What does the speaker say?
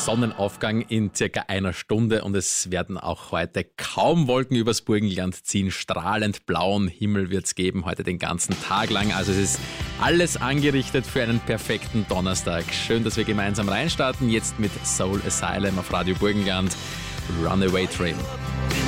Sonnenaufgang in circa einer Stunde und es werden auch heute kaum Wolken übers Burgenland ziehen. Strahlend blauen Himmel wird es geben, heute den ganzen Tag lang. Also es ist alles angerichtet für einen perfekten Donnerstag. Schön, dass wir gemeinsam reinstarten. Jetzt mit Soul Asylum auf Radio Burgenland. Runaway Train.